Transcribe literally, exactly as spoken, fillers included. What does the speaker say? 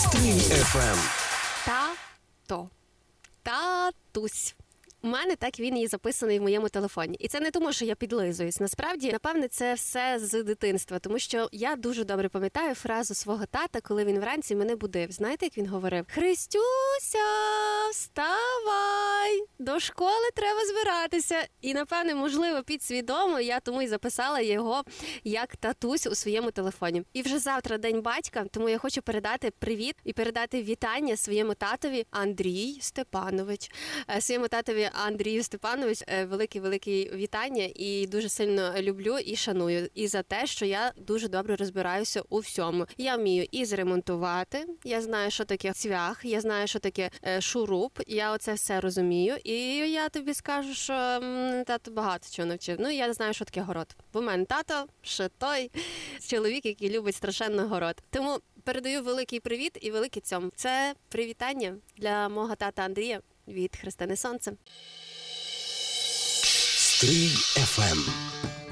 Стрій еф ем. Тато. Татусь. У мене так він і записаний в моєму телефоні. І це не тому, що я підлизуюсь. Насправді, напевне, це все з дитинства. Тому що я дуже добре пам'ятаю фразу свого тата, коли він вранці мене будив. Знаєте, як він говорив? «Христюся, вставай! До школи треба збиратися». І, напевне, можливо, підсвідомо я тому і записала його як татусь у своєму телефоні. І вже завтра День батька, тому я хочу передати привіт і передати вітання своєму татові Андрій Степанович. Своєму татові Андрію Степанович велике-велике вітання і дуже сильно люблю і шаную. І за те, що я дуже добре розбираюся у всьому. Я вмію і зремонтувати, я знаю, що таке цвях, я знаю, що таке шуруп, я оце все розумію. І я тобі скажу, що тато багато чого навчив. Ну, я знаю, що таке город. Бо в мене тато ще той чоловік, який любить страшенно город. Тому передаю великий привіт і велике цьому. Це привітання для мого тата Андрія від Христини Сонце. Стрій еф ем.